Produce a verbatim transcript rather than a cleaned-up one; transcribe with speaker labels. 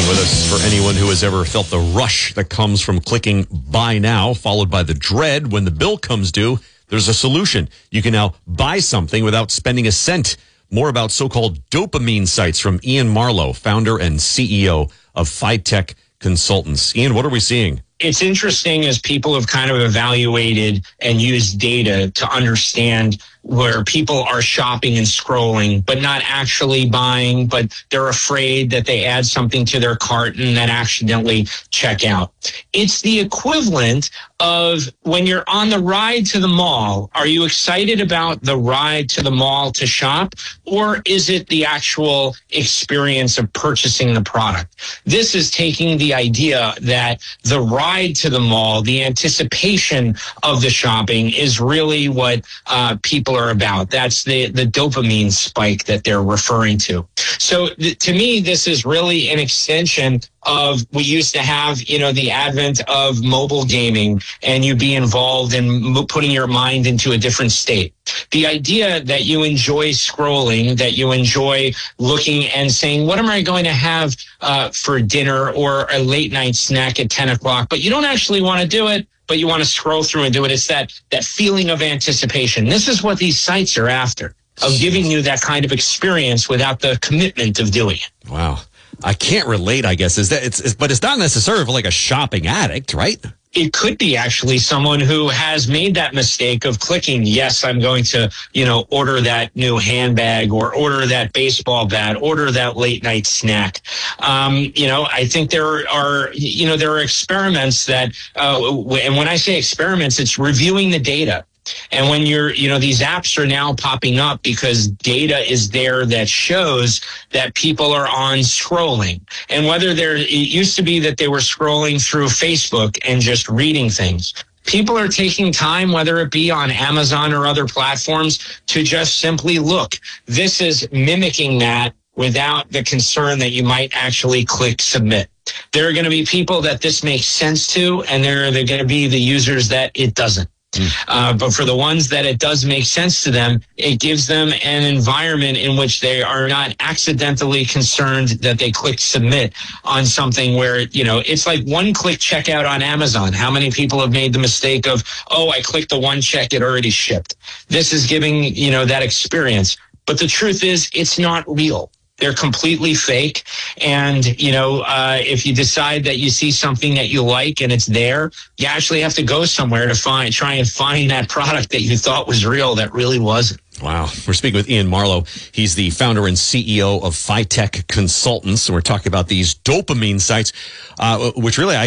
Speaker 1: with us. For anyone who has ever felt the rush that comes from clicking buy now, followed by the dread when the bill comes due, there's a solution. You can now buy something without spending a cent. More about so-called dopamine sites from Ian Marlowe, founder and C E O of FiTech Consultants. Ian, what are we seeing?
Speaker 2: It's interesting as people have kind of evaluated and used data to understand where people are shopping and scrolling, but not actually buying, but they're afraid that they add something to their cart and then accidentally check out. It's the equivalent of when you're on the ride to the mall. Are you excited about the ride to the mall to shop, or is it the actual experience of purchasing the product? This is taking the idea that the ride to the mall, the anticipation of the shopping, is really what uh, people are about. That's the, the dopamine spike that they're referring to. So th- to me, this is really an extension of, we used to have, you know, the advent of mobile gaming, and you be involved in m- putting your mind into a different state. The idea that you enjoy scrolling, that you enjoy looking and saying, what am I going to have uh, for dinner or a late night snack at ten o'clock? But you don't actually want to do it, but you want to scroll through and do it. It's that, that feeling of anticipation. This is what these sites are after, of giving you that kind of experience without the commitment of doing it.
Speaker 1: Wow. I can't relate, I guess. Is that it's, it's but it's not necessarily for like a shopping addict, right?
Speaker 2: It could be actually someone who has made that mistake of clicking, yes, I'm going to, you know, order that new handbag or order that baseball bat, order that late night snack. Um, you know, I think there are, you know, there are experiments that, uh, and when I say experiments, it's reviewing the data. And when you're, you know, these apps are now popping up because data is there that shows that people are on scrolling. And whether they're, it used to be that they were scrolling through Facebook and just reading things. People are taking time, whether it be on Amazon or other platforms, to just simply look. This is mimicking that without the concern that you might actually click submit. There are going to be people that this makes sense to, and there are going to be the users that it doesn't. Uh, but for the ones that it does make sense to them, it gives them an environment in which they are not accidentally concerned that they click submit on something where, you know, it's like one click checkout on Amazon. How many people have made the mistake of, oh, I clicked the one check, it already shipped. This is giving, you know, that experience. But the truth is, it's not real. They're completely fake. And, you know, uh, if you decide that you see something that you like and it's there, you actually have to go somewhere to find, try and find that product that you thought was real that really wasn't.
Speaker 1: Wow. We're speaking with Ian Marlowe. He's the founder and C E O of FiTech Consultants. And we're talking about these dopamine sites, uh, which really I